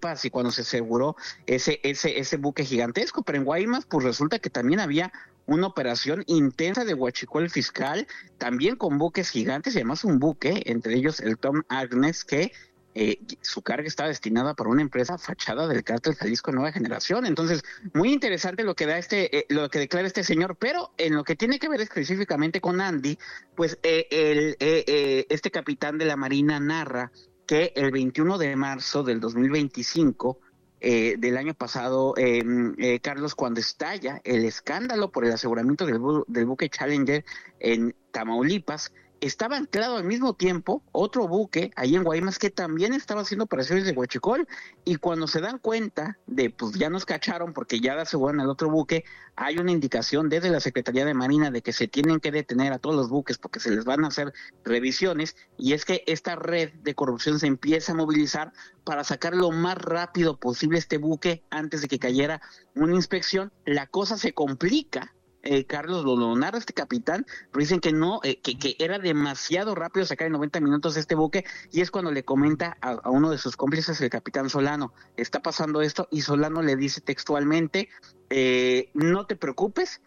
Tamaulipas y cuando se aseguró ese buque gigantesco, pero en Guaymas pues resulta que también había una operación intensa de huachicol fiscal, también con buques gigantes y además un buque, entre ellos el Tom Agnes, que su carga estaba destinada para una empresa fachada del cártel Jalisco Nueva Generación. Entonces, muy interesante lo que da lo que declara este señor, pero en lo que tiene que ver específicamente con Andy, pues este capitán de la Marina narra que el 21 de marzo del 2025 del año pasado, Carlos, cuando estalla el escándalo por el aseguramiento del buque Challenger en Tamaulipas, estaba anclado al mismo tiempo otro buque ahí en Guaymas que también estaba haciendo operaciones de huachicol, y cuando se dan cuenta de pues ya nos cacharon porque ya aseguran al otro buque, hay una indicación desde la Secretaría de Marina de que se tienen que detener a todos los buques porque se les van a hacer revisiones, y es que esta red de corrupción se empieza a movilizar para sacar lo más rápido posible este buque antes de que cayera una inspección. La cosa se complica, Carlos, lo narra este capitán, pero dicen que no, que era demasiado rápido sacar en 90 minutos este buque, y es cuando le comenta a uno de sus cómplices, el capitán Solano, está pasando esto, y Solano le dice textualmente, no te preocupes,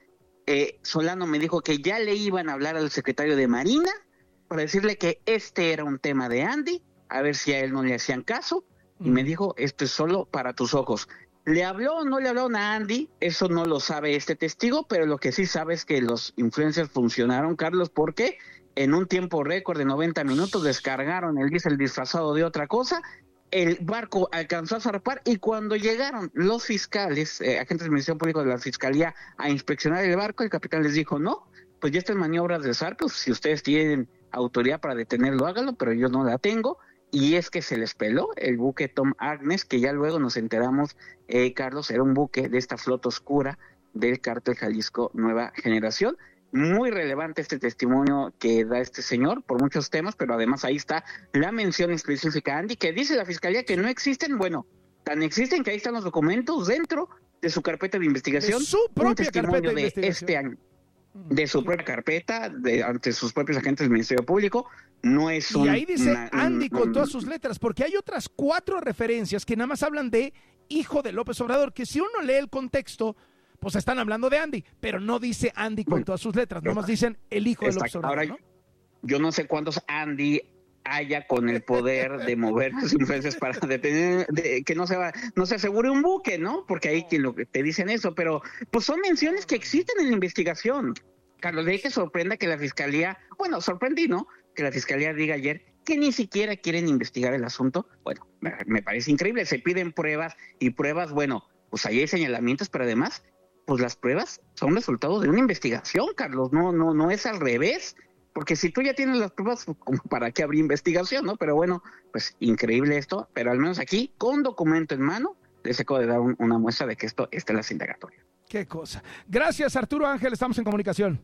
Solano me dijo que ya le iban a hablar al secretario de Marina para decirle que este era un tema de Andy, a ver si a él no le hacían caso, y me dijo, esto es solo para tus ojos. ¿Le habló o no le habló a Andy? Eso no lo sabe este testigo, pero lo que sí sabe es que los influencers funcionaron, Carlos, porque en un tiempo récord de 90 minutos descargaron el diésel disfrazado de otra cosa, el barco alcanzó a zarpar, y cuando llegaron los fiscales, agentes del Ministerio Público de la Fiscalía, a inspeccionar el barco, el capitán les dijo, no, pues ya están maniobras de zarpe, pues si ustedes tienen autoridad para detenerlo, hágalo, pero yo no la tengo. Y es que se les peló el buque Tom Agnes, que ya luego nos enteramos, Carlos, era un buque de esta flota oscura del cártel Jalisco Nueva Generación. Muy relevante este testimonio que da este señor por muchos temas, pero además ahí está la mención específica, Andy, que dice la Fiscalía que no existen, bueno, tan existen que ahí están los documentos dentro de su carpeta de investigación. De su propia carpeta de investigación. Este año. De su propia carpeta, ante sus propios agentes del Ministerio Público. No es y ahí dice Andy con todas sus letras, porque hay otras 4 referencias que nada más hablan de hijo de López Obrador, que si uno lee el contexto, pues están hablando de Andy, pero no dice Andy con todas sus letras, nomás dicen el hijo de López Obrador. Ahora, ¿no? Yo no sé cuántos Andy haya con el poder de mover sus influencias para detener, que no se asegure un buque, ¿no? Porque ahí lo que te dicen eso, pero pues son menciones que existen en la investigación. Carlos, de ahí que sorprenda que la Fiscalía, bueno, sorprendí, ¿no? Que la Fiscalía diga ayer que ni siquiera quieren investigar el asunto. Bueno, me parece increíble, se piden pruebas y pruebas, bueno, pues ahí hay señalamientos, pero además, pues las pruebas son resultado de una investigación, Carlos, no es al revés. Porque si tú ya tienes las pruebas, ¿para qué habría investigación, no? Pero bueno, pues increíble esto, pero al menos aquí, con documento en mano, les acabo de dar una muestra de que esto está en las indagatorias. Qué cosa. Gracias, Arturo Ángel, estamos en comunicación.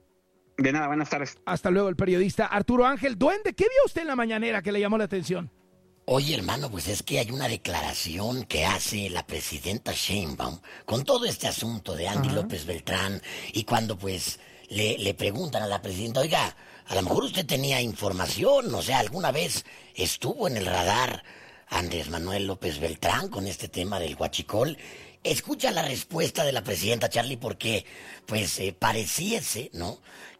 De nada, buenas tardes. Hasta luego, el periodista Arturo Ángel. Duende, ¿qué vio usted en la mañanera que le llamó la atención? Oye, hermano, pues es que hay una declaración que hace la presidenta Sheinbaum con todo este asunto de Andy López Beltrán, y cuando pues le preguntan a la presidenta, oiga, a lo mejor usted tenía información, o sea, alguna vez estuvo en el radar Andrés Manuel López Beltrán con este tema del huachicol. Escucha la respuesta de la presidenta, Charlie, porque pues pareciese, ¿no?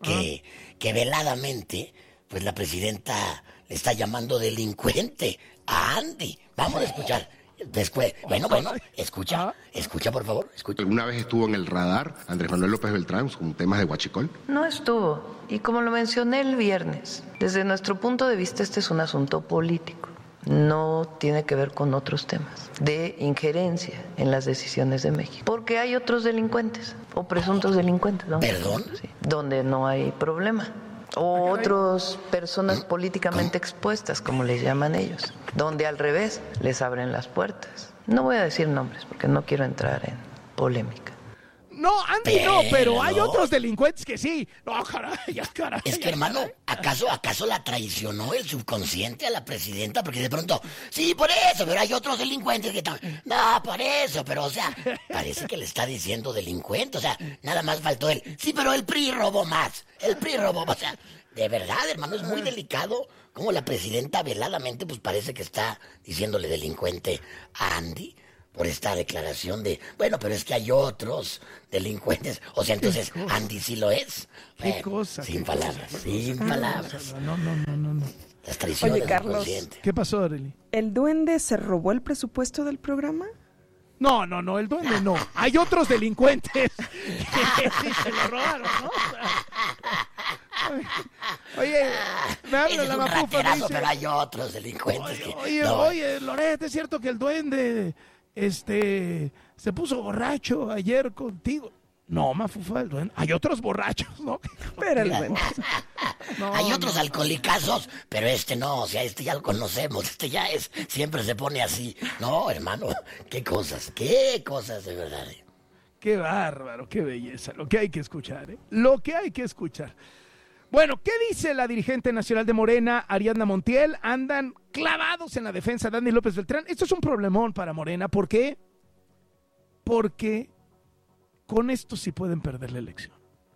Que veladamente, pues la presidenta le está llamando delincuente a Andy. Vamos a escuchar. Después, bueno, escucha por favor, escucha. ¿Alguna vez estuvo en el radar Andrés Manuel López Beltrán con temas de huachicol? No estuvo, y como lo mencioné el viernes, desde nuestro punto de vista este es un asunto político, no tiene que ver con otros temas de injerencia en las decisiones de México, porque hay otros delincuentes o presuntos delincuentes, ¿no? ¿Perdón? Sí, donde no hay problema. O otras personas políticamente expuestas, como les llaman ellos, donde al revés les abren las puertas. No voy a decir nombres porque no quiero entrar en polémica. No, Andy no, pero hay otros delincuentes que sí. No, caray. Es que, hermano, ¿acaso la traicionó el subconsciente a la presidenta? Porque de pronto, sí, por eso, pero hay otros delincuentes que también. No, por eso, pero, o sea, parece que le está diciendo delincuente, o sea, nada más faltó él. Sí, pero el PRI robó más, o sea, De verdad, hermano, es muy delicado como la presidenta veladamente pues parece que está diciéndole delincuente a Andy por esta declaración de, bueno, pero es que hay otros delincuentes. O sea, entonces Andy sí lo es. ¿Qué cosa? Sin palabras, sin palabras. No. Las traiciones Oye, Carlos, del presidente. ¿Qué pasó, Arely? ¿El duende se robó el presupuesto del programa? No, el duende no. Hay otros delincuentes que sí se lo robaron, ¿no? Oye, me habla la mapufa, me dice... Pero hay otros delincuentes que... Oye, Loret, ¿es cierto que el duende se puso borracho ayer contigo? No, mafufa, el duende. Hay otros borrachos, ¿no? Pero el duende. Hay otros alcoholicazos, pero no, o sea, ya lo conocemos, siempre se pone así. No, hermano, qué cosas de verdad. Qué bárbaro, qué belleza, lo que hay que escuchar, lo que hay que escuchar. Bueno, ¿qué dice la dirigente nacional de Morena, Ariadna Montiel? Andan clavados en la defensa de Andy López Beltrán. Esto es un problemón para Morena, ¿por qué? Porque con esto sí pueden perder la elección.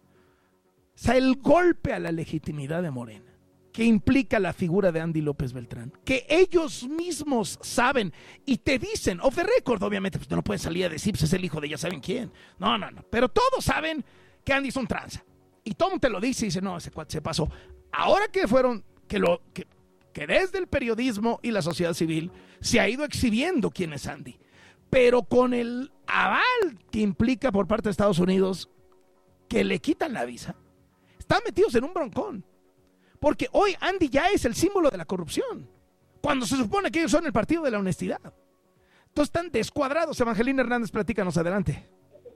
O sea, el golpe a la legitimidad de Morena, que implica la figura de Andy López Beltrán, que ellos mismos saben y te dicen, off the record, obviamente, pues no pueden salir a decir, pues es el hijo de ya saben quién. No, pero todos saben que Andy es un tranza. Y todo el mundo te lo dice y dice, no, ese cuate se pasó. Ahora que que desde el periodismo y la sociedad civil se ha ido exhibiendo quién es Andy, pero con el aval que implica por parte de Estados Unidos que le quitan la visa, están metidos en un broncón. Porque hoy Andy ya es el símbolo de la corrupción, cuando se supone que ellos son el partido de la honestidad. Entonces están descuadrados. Evangelina Hernández, platícanos, adelante.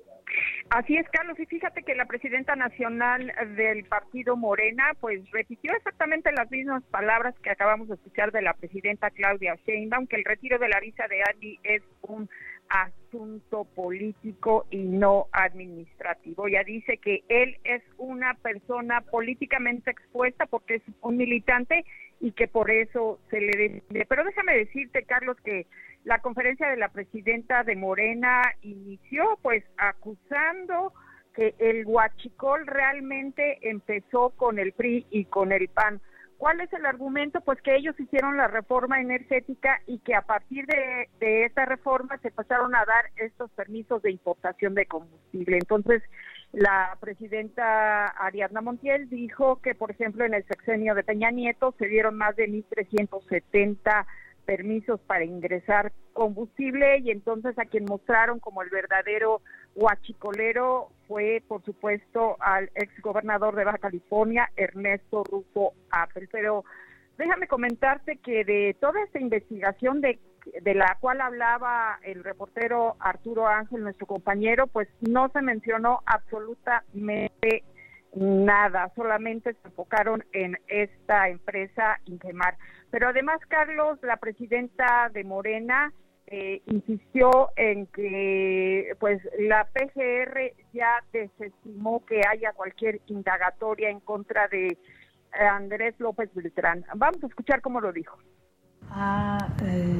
Así es, Carlos, y fíjate que la presidenta nacional del partido Morena, pues repitió exactamente las mismas palabras que acabamos de escuchar de la presidenta Claudia Sheinbaum, que el retiro de la visa de Andy es un asunto político y no administrativo. Ella dice que él es una persona políticamente expuesta porque es un militante y que por eso se le defiende. Pero déjame decirte, Carlos, que la conferencia de la presidenta de Morena inició pues acusando que el huachicol realmente empezó con el PRI y con el PAN. ¿Cuál es el argumento? Pues que ellos hicieron la reforma energética y que a partir de esta reforma se pasaron a dar estos permisos de importación de combustible. Entonces, la presidenta Ariadna Montiel dijo que, por ejemplo, en el sexenio de Peña Nieto se dieron más de 1,370 permisos para ingresar combustible, y entonces a quien mostraron como el verdadero huachicolero fue, por supuesto, al exgobernador de Baja California, Ernesto Rufo Apple. Pero déjame comentarte que de toda esta investigación de la cual hablaba el reportero Arturo Ángel, nuestro compañero, pues no se mencionó absolutamente nada, solamente se enfocaron en esta empresa Ingemar. Pero además, Carlos, la presidenta de Morena insistió en que pues la PGR ya desestimó que haya cualquier indagatoria en contra de Andrés López Beltrán. Vamos a escuchar cómo lo dijo. Ha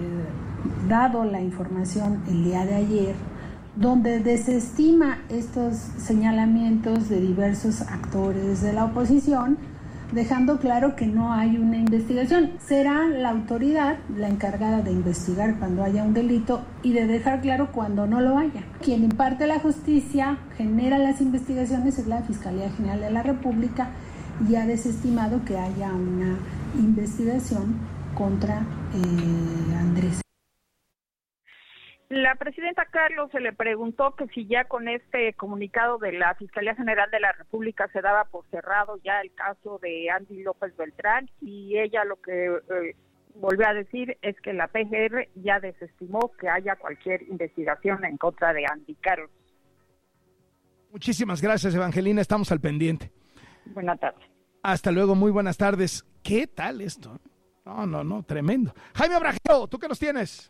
dado la información el día de ayer, donde desestima estos señalamientos de diversos actores de la oposición, dejando claro que no hay una investigación. Será la autoridad la encargada de investigar cuando haya un delito y de dejar claro cuando no lo haya. Quien imparte la justicia, genera las investigaciones, es la Fiscalía General de la República, y ha desestimado que haya una investigación contra Andrés. La presidenta Carlos se le preguntó que si ya con este comunicado de la Fiscalía General de la República se daba por cerrado ya el caso de Andy López Beltrán, y ella lo que volvió a decir es que la PGR ya desestimó que haya cualquier investigación en contra de Andy. Carlos. Muchísimas gracias, Evangelina, estamos al pendiente. Buenas tardes. Hasta luego, muy buenas tardes. ¿Qué tal esto? No, tremendo. Jaime Abrajero, ¿tú qué nos tienes?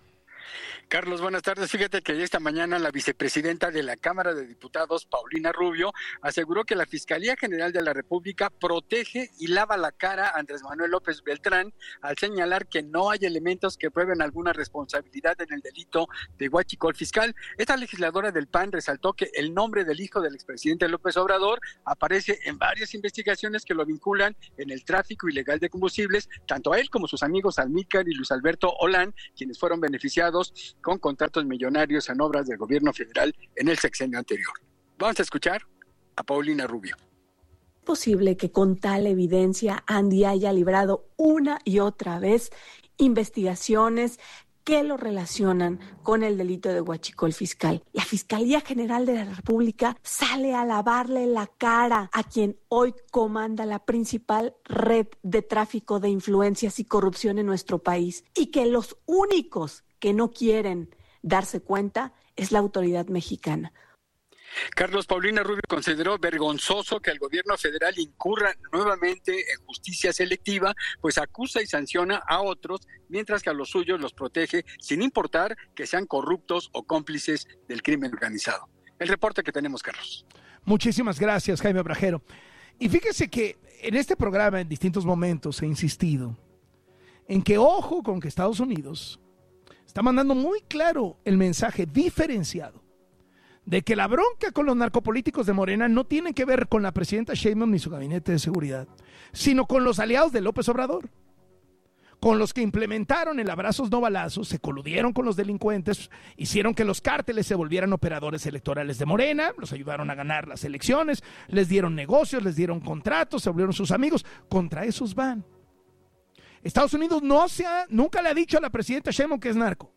Carlos, buenas tardes. Fíjate que esta mañana la vicepresidenta de la Cámara de Diputados, Paulina Rubio, aseguró que la Fiscalía General de la República protege y lava la cara a Andrés Manuel López Beltrán al señalar que no hay elementos que prueben alguna responsabilidad en el delito de huachicol fiscal. Esta legisladora del PAN resaltó que el nombre del hijo del expresidente López Obrador aparece en varias investigaciones que lo vinculan en el tráfico ilegal de combustibles, tanto a él como a sus amigos Almícar y Luis Alberto Olán, quienes fueron beneficiados con contratos millonarios en obras del gobierno federal en el sexenio anterior. Vamos a escuchar a Paulina Rubio. ¿Es posible que con tal evidencia Andy haya librado una y otra vez investigaciones que lo relacionan con el delito de huachicol fiscal? La Fiscalía General de la República sale a lavarle la cara a quien hoy comanda la principal red de tráfico de influencias y corrupción en nuestro país, y que los únicos que no quieren darse cuenta es la autoridad mexicana. Carlos, Paulina Rubio consideró vergonzoso que el gobierno federal incurra nuevamente en justicia selectiva, pues acusa y sanciona a otros, mientras que a los suyos los protege, sin importar que sean corruptos o cómplices del crimen organizado. El reporte que tenemos, Carlos. Muchísimas gracias, Jaime Obrajero. Y fíjese que en este programa en distintos momentos he insistido en que ojo con que Estados Unidos está mandando muy claro el mensaje diferenciado de que la bronca con los narcopolíticos de Morena no tiene que ver con la presidenta Sheinbaum ni su gabinete de seguridad, sino con los aliados de López Obrador, con los que implementaron el abrazos no balazos, se coludieron con los delincuentes, hicieron que los cárteles se volvieran operadores electorales de Morena, los ayudaron a ganar las elecciones, les dieron negocios, les dieron contratos, se volvieron sus amigos. Contra esos van. Estados Unidos nunca le ha dicho a la presidenta Sheinbaum que es narco.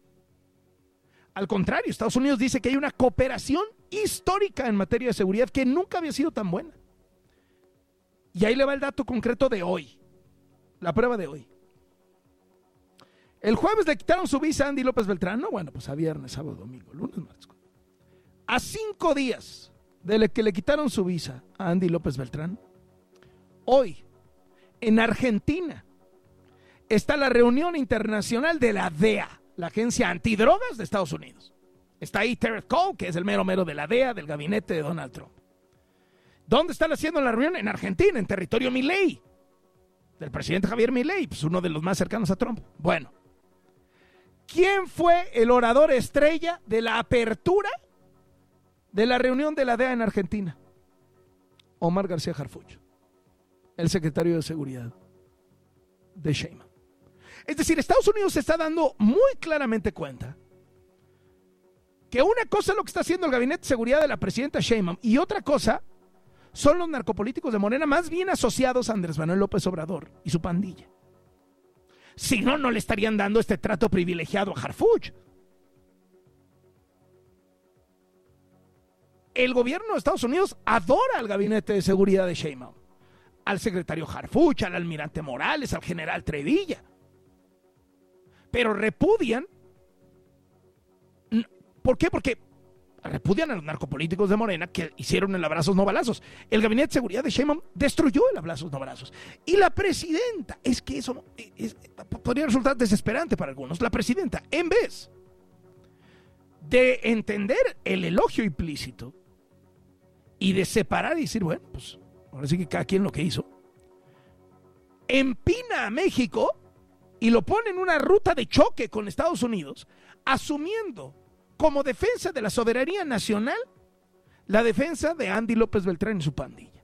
Al contrario, Estados Unidos dice que hay una cooperación histórica en materia de seguridad que nunca había sido tan buena. Y ahí le va el dato concreto de hoy, la prueba de hoy. El jueves le quitaron su visa a Andy López Beltrán, ¿no? Bueno, pues a viernes, sábado, domingo, lunes, martes. A 5 días de que le quitaron su visa a Andy López Beltrán, hoy, en Argentina, está la reunión internacional de la DEA, la agencia antidrogas de Estados Unidos. Está ahí Terry Cole, que es el mero de la DEA, del gabinete de Donald Trump. ¿Dónde están haciendo la reunión? En Argentina, en territorio Milei, del presidente Javier Milei, pues uno de los más cercanos a Trump. Bueno, ¿quién fue el orador estrella de la apertura de la reunión de la DEA en Argentina? Omar García Harfuch, el secretario de Seguridad de Sheinbaum. Es decir, Estados Unidos se está dando muy claramente cuenta que una cosa es lo que está haciendo el gabinete de seguridad de la presidenta Sheinbaum y otra cosa son los narcopolíticos de Morena, más bien asociados a Andrés Manuel López Obrador y su pandilla. Si no, no le estarían dando este trato privilegiado a Harfuch. El gobierno de Estados Unidos adora al gabinete de seguridad de Sheinbaum, al secretario Harfuch, al almirante Morales, al general Trevilla. Pero repudian. ¿Por qué? Porque repudian a los narcopolíticos de Morena que hicieron el abrazos no balazos. El gabinete de seguridad de Sheinbaum destruyó el abrazos no balazos. Y la presidenta, es que eso podría resultar desesperante para algunos. La presidenta, en vez de entender el elogio implícito y de separar y decir, bueno, pues ahora sí que cada quien lo que hizo, empina a México y lo pone en una ruta de choque con Estados Unidos, asumiendo como defensa de la soberanía nacional la defensa de Andy López Beltrán y su pandilla.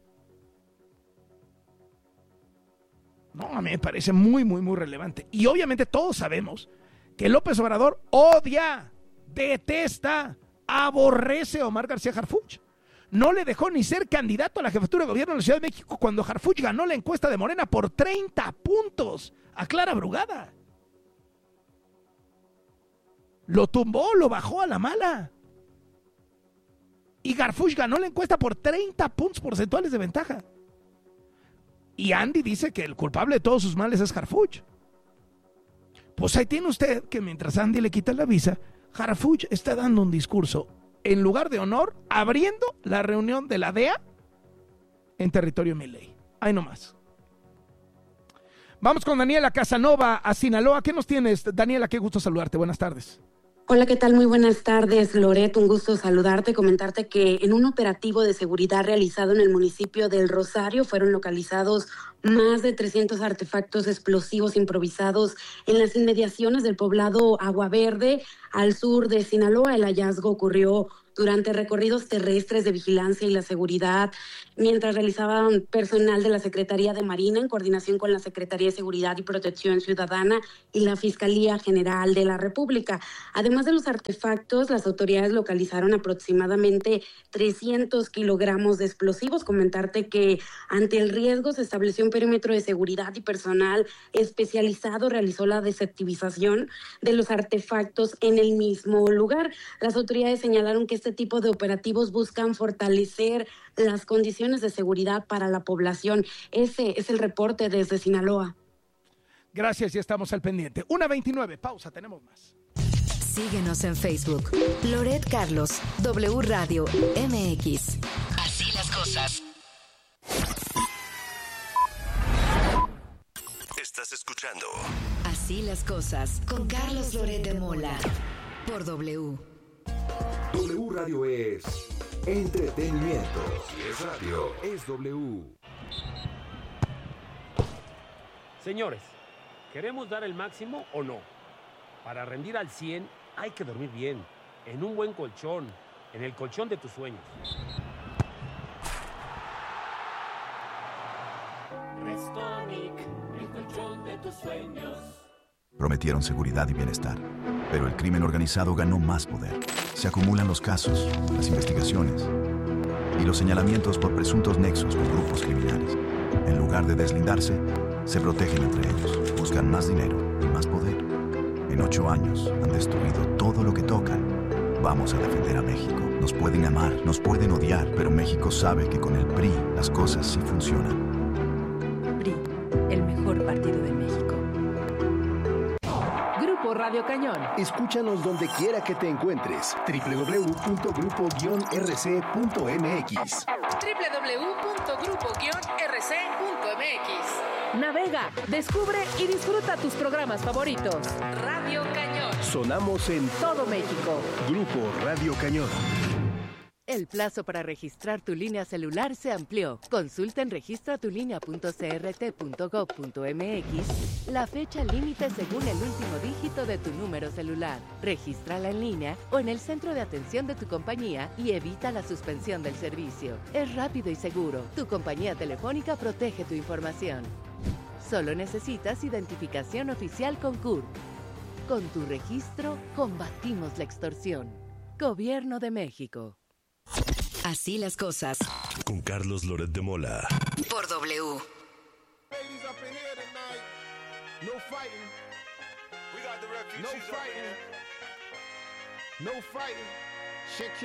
No, a mí me parece muy relevante. Y obviamente todos sabemos que López Obrador odia, detesta, aborrece a Omar García Harfuch. No le dejó ni ser candidato a la jefatura de gobierno de la Ciudad de México cuando Harfuch ganó la encuesta de Morena por 30 puntos a Clara Brugada. Lo tumbó, lo bajó a la mala. Y Harfuch ganó la encuesta por 30 puntos porcentuales de ventaja. Y Andy dice que el culpable de todos sus males es Harfuch. Pues ahí tiene usted que mientras Andy le quita la visa, Harfuch está dando un discurso en lugar de honor, abriendo la reunión de la DEA en territorio Milei. Ahí nomás. Vamos con Daniela Casanova a Sinaloa. ¿Qué nos tienes, Daniela? Qué gusto saludarte. Buenas tardes. Hola, ¿qué tal? Muy buenas tardes, Loret. Un gusto saludarte, comentarte que en un operativo de seguridad realizado en el municipio del Rosario fueron localizados más de 300 artefactos explosivos improvisados en las inmediaciones del poblado Agua Verde, al sur de Sinaloa. El hallazgo ocurrió durante recorridos terrestres de vigilancia y la seguridad, mientras realizaban personal de la Secretaría de Marina en coordinación con la Secretaría de Seguridad y Protección Ciudadana y la Fiscalía General de la República. Además de los artefactos, las autoridades localizaron aproximadamente 300 kilogramos de explosivos. Comentarte que ante el riesgo se estableció un perímetro de seguridad y personal especializado realizó la desactivización de los artefactos en el mismo lugar. Las autoridades señalaron que este tipo de operativos buscan fortalecer las condiciones de seguridad para la población. Ese es el reporte desde Sinaloa. Gracias, ya estamos al pendiente. 1:29, pausa, tenemos más. Síguenos en Facebook. Loret Carlos, W Radio MX. Así las cosas. Estás escuchando Así las cosas con Carlos Loret de Mola por W. W Radio es entretenimiento. Si es radio, es W. Señores, ¿queremos dar el máximo o no? Para rendir al 100 hay que dormir bien, en un buen colchón, en el colchón de tus sueños. Restonic, el colchón de tus sueños. Prometieron seguridad y bienestar, pero el crimen organizado ganó más poder. Se acumulan los casos, las investigaciones y los señalamientos por presuntos nexos con grupos criminales. En lugar de deslindarse, se protegen entre ellos, buscan más dinero y más poder. En 8 años han destruido todo lo que tocan. Vamos a defender a México. Nos pueden amar, nos pueden odiar, pero México sabe que con el PRI las cosas sí funcionan. PRI, el mejor partido de México. Grupo Radio Cañón. Escúchanos donde quiera que te encuentres. www.grupo-rc.mx. www.grupo-rc.mx. Navega, descubre y disfruta tus programas favoritos. Radio Cañón. Sonamos en todo México. Grupo Radio Cañón. El plazo para registrar tu línea celular se amplió. Consulta en registratulinea.crt.gov.mx la fecha límite según el último dígito de tu número celular. Regístrala en línea o en el centro de atención de tu compañía y evita la suspensión del servicio. Es rápido y seguro. Tu compañía telefónica protege tu información. Solo necesitas identificación oficial con CURP. Con tu registro, combatimos la extorsión. Gobierno de México. Así las cosas. Con Carlos Loret de Mola. Por W. Ladies up in here tonight. No fighting. We got the refugees. No fighting. No fighting. Shake